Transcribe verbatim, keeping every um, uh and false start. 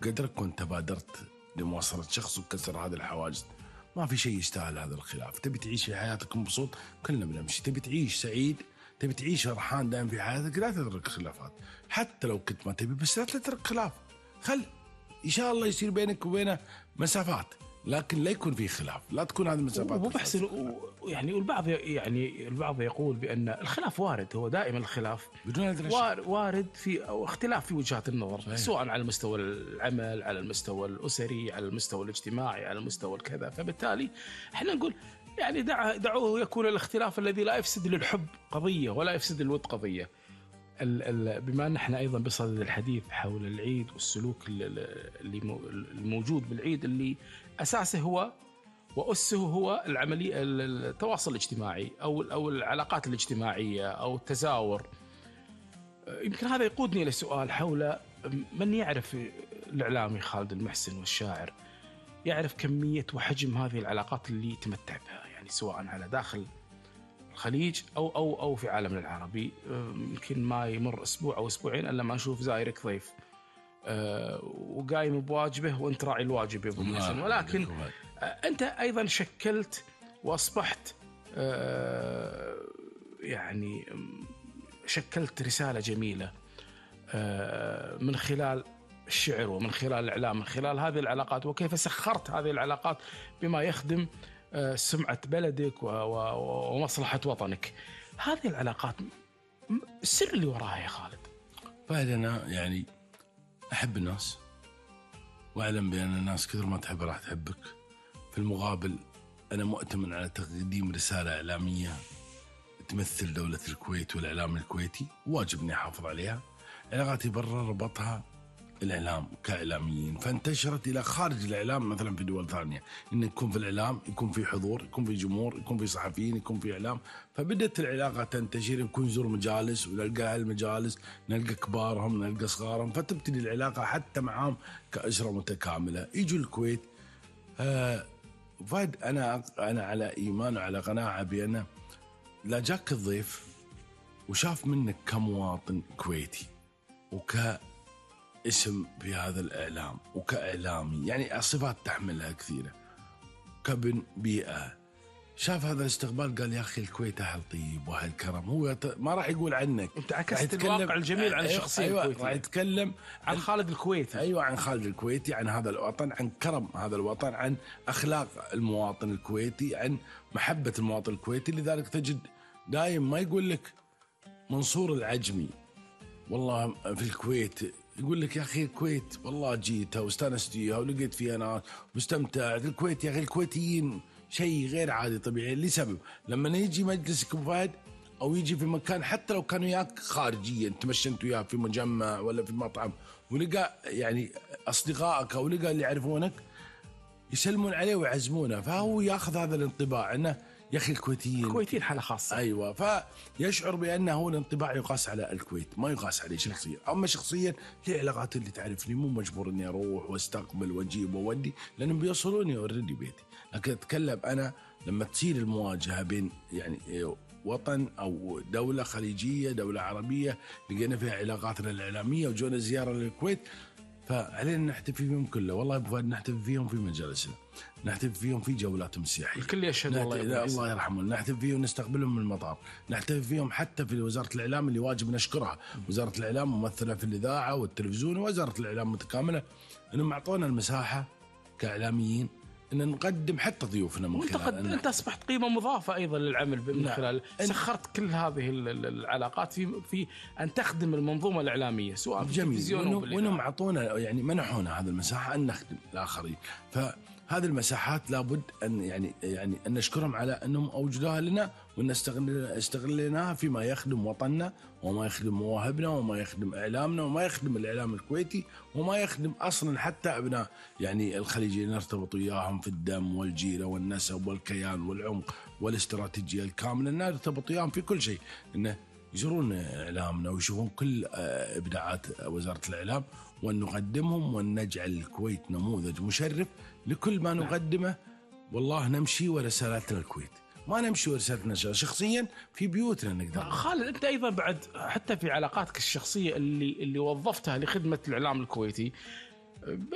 بقدرك وانت بادرت لمواصلة شخص وكسر هذه الحواجز. ما في شيء يستاهل هذا الخلاف. تبي تعيش في حياتك مبسوط كلنا بنمشي. تبي تعيش سعيد، تبي تعيش فرحان دائما في حياتك، لا تترك خلافات. حتى لو كنت ما تبي بس لا تترك خلاف. خل إن شاء الله يصير بينك وبينه مسافات، لكن لا يكون في خلاف، لا تكون هذه المسافات. وبحسن يعني والبعض يعني البعض يقول بأن الخلاف وارد، هو دائما الخلاف وارد في أو اختلاف في وجهات النظر صحيح. سواء على المستوى العمل، على المستوى الأسري، على المستوى الاجتماعي، على المستوى الكذا. فبالتالي احنا نقول يعني دع دعوه يكون الاختلاف الذي لا يفسد للحب قضية ولا يفسد للود قضية. بما أن احنا أيضا بصدد الحديث حول العيد والسلوك اللي الموجود بالعيد اللي أساسه هو وأسه هو العملية التواصل الاجتماعي أو أو العلاقات الاجتماعية أو التزاور، يمكن هذا يقودني إلى سؤال حول من يعرف الإعلامي خالد المحسن والشاعر يعرف كمية وحجم هذه العلاقات اللي يتمتع بها، يعني سواء على داخل الخليج أو أو أو في عالمنا العربي. يمكن ما يمر أسبوع أو أسبوعين إلا ما أشوف زائرك ضيف أه وقايم بواجبه وأنت راعي الواجب يا أبو محسن. ولكن أه أنت أيضا شكلت وأصبحت أه يعني شكلت رسالة جميلة أه من خلال الشعر ومن خلال الإعلام، من خلال هذه العلاقات، وكيف سخرت هذه العلاقات بما يخدم سمعة بلدك ومصلحة وطنك. هذه العلاقات السر اللي وراها يا خالد؟ فهد أنا يعني أحب الناس وأعلم بأن الناس كثر ما تحب راح تحبك. في المقابل أنا مؤتمن على تقديم رسالة إعلامية تمثل دولة الكويت والإعلام الكويتي، واجبني أحافظ عليها. علاقاتي برا ربطها الإعلام كإعلاميين، فانتشرت إلى خارج الإعلام مثلا في دول ثانية، إن يكون في الإعلام يكون في حضور، يكون في جمهور، يكون في صحفيين، يكون في إعلام. فبدأت العلاقة تنتشر، يكون نزور مجالس ونلقى هالمجالس، نلقى كبارهم نلقى صغارهم، فتبتدي العلاقة حتى معهم كأسرة متكاملة. يجوا الكويت آه فهد أنا أنا على إيمان وعلى قناعة بأن لا جاك الضيف وشاف منك كمواطن كويتي وك اسم في هذا الإعلام وكإعلامي، يعني صفات تحملها كثيرة، كابن بيئة، شاف هذا الاستقبال قال يا أخي الكويت أهل طيب وأهل كرم. هو ما راح يقول عنك، أنت عكست الواقع الجميل عن الشخصية أيوة الكويتية. راح يتكلم عن خالد الكويتي. أيوة عن خالد الكويتي، عن هذا الوطن، عن كرم هذا الوطن، عن أخلاق المواطن الكويتي، عن محبة المواطن الكويتي. لذلك تجد دايم ما يقول لك منصور العجمي والله في الكويت، يقول لك يا أخي الكويت والله جيتها واستانست فيها ولقيت فيها ناس واستمتعت. الكويت يا أخي الكويتيين شيء غير عادي طبيعي. لسبب لما يجي مجلسك فهد أو يجي في مكان حتى لو كانوا ياك خارجيا تمشنت وياه في مجمع ولا في مطعم ولقى يعني أصدقائك أو لقى اللي يعرفونك يسلمون عليه ويعزمونه، فهو يأخذ هذا الانطباع أنه يا أخي الكويتيين الكويتيين حالة خاصة. أيوة، فيشعر بأنه هو الانطباع يقاس على الكويت ما يقاس عليه شخصيا. أما شخصيا لي علاقات اللي تعرفني، مو مجبور أني أروح واستقبل وأجيب وودي لأنهم بيوصلوني أوريدي بيتي. لكن أتكلم أنا لما تصير المواجهة بين يعني وطن أو دولة خليجية دولة عربية لقينا فيها علاقاتنا الإعلامية وجونا زيارة للكويت، فعلينا نحتفي فيهم كله. والله أبو فهد نحتفي فيهم في مجالسنا، نحتفي فيهم في جولاتهم السياحية، الكل يشهد نحت... والله الله يرحمه، نحتفي فيهم نستقبلهم من المطار، نحتفي فيهم حتى في وزارة الإعلام اللي واجب نشكرها. وزارة الإعلام ممثلة في الإذاعة والتلفزيون، ووزارة الإعلام متكاملة إنهم أعطونا المساحة كإعلاميين إن نقدم حتى ضيوفنا من خلال. أنت أصبحت قيمة مضافة أيضا للعمل من خلال سخرت كل هذه العلاقات في في أن تخدم المنظومة الإعلامية سواء في التلفزيون أو بالإذاعة. وإنهم أعطونا يعني منحونا هذه المساحة أن نخدم الآخرين. فهذه المساحات لابد أن يعني يعني أن نشكرهم على أنهم أوجدوها لنا وأن استغلناها فيما يخدم وطننا وما يخدم مواهبنا وما يخدم إعلامنا وما يخدم الإعلام الكويتي وما يخدم أصلا حتى أبناء يعني الخليجيين نرتبط وياهم في الدم والجيرة والنسب والكيان والعمق والاستراتيجية الكاملة، نرتبط وياهم في كل شيء، إنه يزورون إعلامنا ويشوفون كل إبداعات وزارة الإعلام وأن نقدمهم وأن نجعل الكويت نموذج مشرف لكل ما نقدمه. والله نمشي ورسالتنا الكويت، ما نمشي ورسالتنا شخصيا في بيوتنا نقدر. خالد أنت أيضا بعد حتى في علاقاتك الشخصية اللي اللي وظفتها لخدمة الإعلام الكويتي